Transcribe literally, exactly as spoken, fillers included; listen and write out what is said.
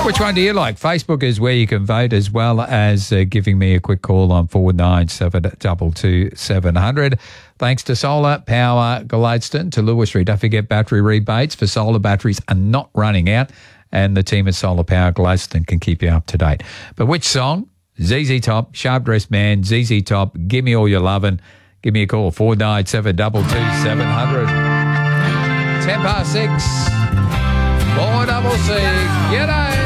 Which one do you like? Facebook is where you can vote, as well as uh, giving me a quick call on four nine seven two two seven zero zero. Thanks to Solar Power Gladstone to Lewis Street. Don't forget battery rebates for solar batteries are not running out, and the team at Solar Power Gladstone can keep you up to date. But which song? Z Z Top, Sharp Dressed Man, Z Z Top, Give Me All Your Lovin'. Give me a call, four nine seven two two seven zero zero. ten past six, four double C. G'day.